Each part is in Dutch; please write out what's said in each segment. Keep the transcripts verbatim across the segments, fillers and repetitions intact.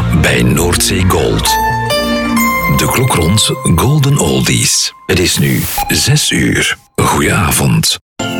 bij Noordzee Gold. De klok rond Golden Oldies. Het is nu zes uur. Goedenavond.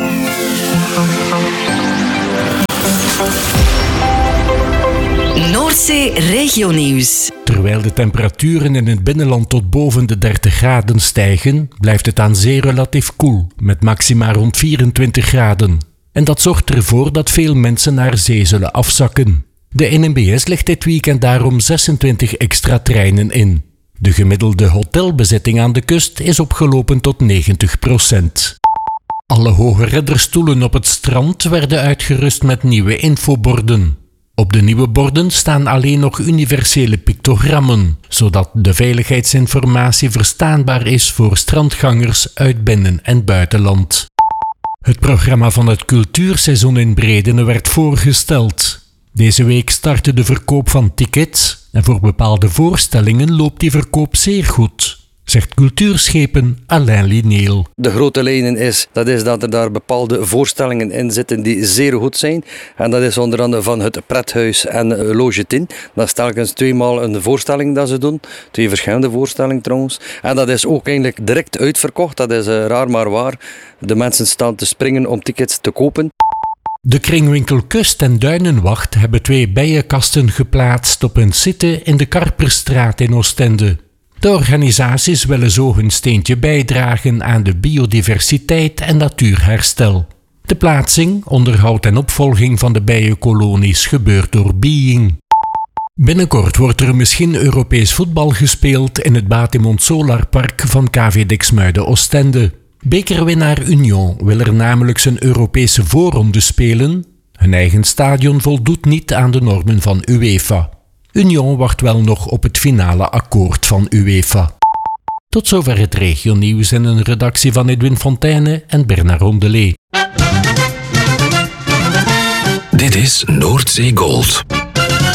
Noordzee Regionieuws. Terwijl de temperaturen in het binnenland tot boven de dertig graden stijgen, blijft het aan zee relatief koel, met maxima rond vierentwintig graden. En dat zorgt ervoor dat veel mensen naar zee zullen afzakken. De N M B S legt dit weekend daarom zesentwintig extra treinen in. De gemiddelde hotelbezetting aan de kust is opgelopen tot negentig procent. Alle hoge redderstoelen op het strand werden uitgerust met nieuwe infoborden. Op de nieuwe borden staan alleen nog universele pictogrammen, zodat de veiligheidsinformatie verstaanbaar is voor strandgangers uit binnen- en buitenland. Het programma van het cultuurseizoen in Bredene werd voorgesteld. Deze week startte de verkoop van tickets en voor bepaalde voorstellingen loopt die verkoop zeer goed, zegt cultuurschepen Alain Lineel. De grote lijnen is, dat is dat er daar bepaalde voorstellingen in zitten die zeer goed zijn. En dat is onder andere van het Prethuis en Loge tien. Dat is telkens tweemaal een voorstelling dat ze doen. Twee verschillende voorstellingen trouwens. En dat is ook eigenlijk direct uitverkocht. Dat is uh, raar maar waar. De mensen staan te springen om tickets te kopen. De kringwinkel Kust en Duinenwacht hebben twee bijenkasten geplaatst op een site in de Karperstraat in Oostende. De organisaties willen zo hun steentje bijdragen aan de biodiversiteit en natuurherstel. De plaatsing, onderhoud en opvolging van de bijenkolonies gebeurt door Being. Binnenkort wordt er misschien Europees voetbal gespeeld in het Batimond Solarpark van K V Diksmuide Oostende. Bekerwinnaar Union wil er namelijk zijn Europese voorronde spelen. Hun eigen stadion voldoet niet aan de normen van UEFA. Union wacht wel nog op het finale akkoord van UEFA. Tot zover het regionieuws in een redactie van Edwin Fontaine en Bernard Rondelet. Dit is Noordzee Gold.